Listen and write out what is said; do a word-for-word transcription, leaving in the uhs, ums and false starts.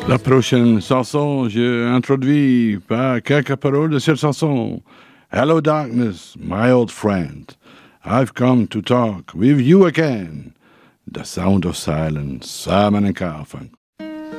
La prochaine chanson, j'ai introduit par quelques paroles de cette chanson. Hello darkness, my old friend. I've come to talk with you again. The sound of silence, Simon and Garfunkel.